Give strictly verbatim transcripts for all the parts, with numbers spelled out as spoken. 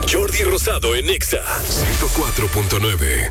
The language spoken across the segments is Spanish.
Jordi Rosado en Exa ciento cuatro punto nueve.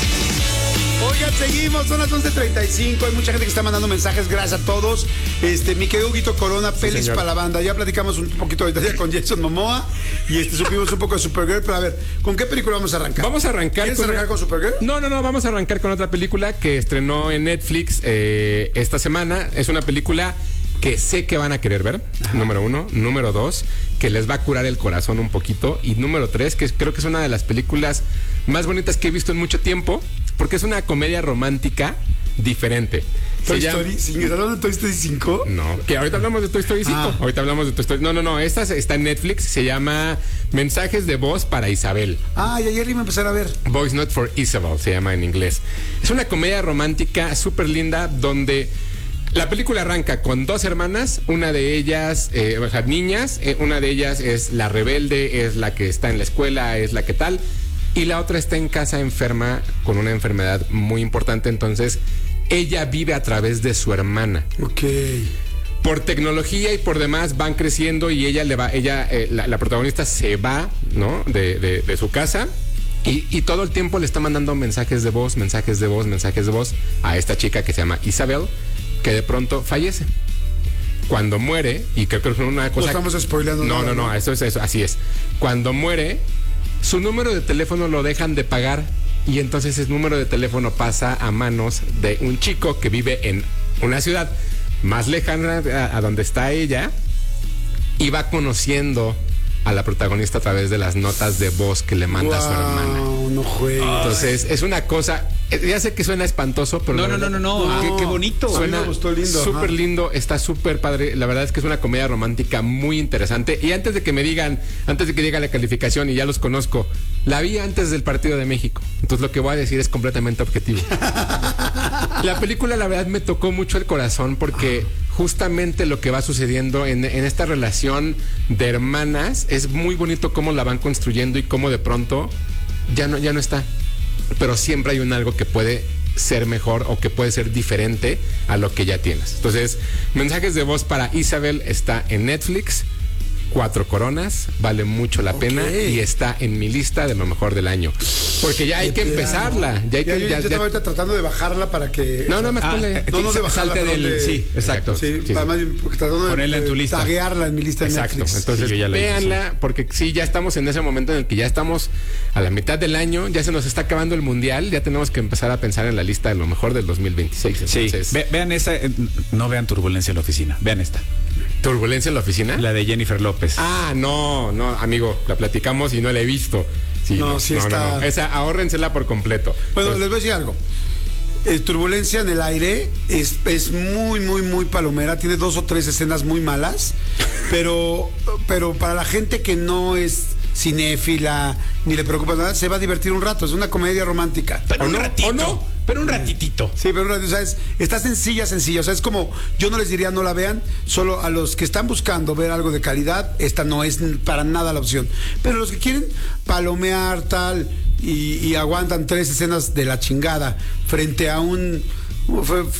Oigan, seguimos, son las once treinta y cinco. Hay mucha gente que está mandando mensajes, gracias a todos. Este, mi querido Huguito Corona, Sí, feliz señor. para la banda. Ya platicamos un poquito ahorita ya con Jason Momoa y este, supimos un poco de Supergirl. Pero a ver, ¿con qué película vamos a arrancar? Vamos a arrancar ¿Quieres con arrancar con Supergirl? No, no, no, vamos a arrancar con otra película que estrenó en Netflix eh, esta semana. Es una película que sé que van a querer ver, Ajá. número uno. Número dos, que les va a curar el corazón un poquito. Y número tres, que creo que es una de las películas más bonitas que he visto en mucho tiempo, porque es una comedia romántica diferente. Toy Se llama- Story, ¿sí? ¿Hablando de Toy Story cinco? No, que ahorita hablamos de Toy Story cinco. Ah. Ahorita hablamos de Toy Story. No, no, no. Esta está en Netflix. Se llama Mensajes de voz para Isabel. Ah, y ayer iba a empezar a ver. Voice Note for Isabel se llama en inglés. Es una comedia romántica súper linda donde la película arranca con dos hermanas, una de ellas, eh, o sea, niñas, eh, una de ellas es la rebelde, es la que está en la escuela, es la que tal, y la otra está en casa enferma con una enfermedad muy importante, entonces ella vive a través de su hermana. Ok. Por tecnología y por demás van creciendo y ella le va, ella, eh, la, la protagonista se va, ¿no? De, de, de su casa y, y todo el tiempo le está mandando mensajes de voz, mensajes de voz, mensajes de voz a esta chica que se llama Isabel, que de pronto fallece. Cuando muere, y creo que es una cosa... No estamos spoileando No, nada, no, no, ¿no? eso es eso, así es. Cuando muere, su número de teléfono lo dejan de pagar y entonces ese número de teléfono pasa a manos de un chico que vive en una ciudad más lejana a, a donde está ella y va conociendo a la protagonista a través de las notas de voz que le manda a su hermana. Wow, no juegues. Entonces, es una cosa, eh, ya sé que suena espantoso, pero... No, la no, no, verdad- no, no. No. Qué, qué bonito. Suena A mí me gustó lindo, súper ajá. lindo, está súper padre. La verdad es que es una comedia romántica muy interesante. Y antes de que me digan, antes de que diga la calificación, y ya los conozco, la vi antes del partido de México. Entonces lo que voy a decir es completamente objetivo. La película, la verdad, me tocó mucho el corazón porque justamente lo que va sucediendo en, en esta relación de hermanas es muy bonito cómo la van construyendo y cómo de pronto ya no, ya no está. Pero siempre hay un algo que puede ser mejor o que puede ser diferente a lo que ya tienes. Entonces, Mensajes de voz para Isabel está en Netflix. Cuatro coronas, vale mucho la Ok. pena y está en mi lista de lo mejor del año. Porque ya hay que De plano. empezarla. Ya hay Ya, que, yo, ya- yo ya- estaba ahorita tratando de bajarla para que... No, no, más Ah, ponle. eh, No, no de bajarla, salte perdón, del- de- sí, Exacto. Sí, sí, sí. además, porque tratando de, Ponerla en tu de lista. taguearla en mi lista de Exacto. Netflix. Entonces, Sí, yo ya la hice, véanla, porque sí, ya estamos en ese momento en el que ya estamos a la mitad del año, ya se nos está acabando el mundial, ya tenemos que empezar a pensar en la lista de lo mejor del dos mil veintiséis. Sí, Entonces, ve- vean esa, eh, no vean Turbulencia en la oficina, vean esta, ¿Turbulencia en la oficina? la de Jennifer López. Ah, no, no, amigo, la platicamos y no la he visto. Sí, No, sí está- Esa, ahórrensela por completo. Bueno, Pues, les voy a decir algo. Eh, Turbulencia en el aire es, es muy, muy, muy palomera. Tiene dos o tres escenas muy malas. Pero, pero para la gente que no es cinéfila ni le preocupa nada, se va a divertir un rato. Es una comedia romántica. Pero ¿o un no? ratito, ¿O no? pero un ratitito. Sí, pero o sea, es- está sencilla, sencilla. O sea, es como, yo no les diría no la vean, solo a los que están buscando ver algo de calidad, esta no es para nada la opción. Pero los que quieren palomear tal y, y aguantan tres escenas de la chingada frente a un...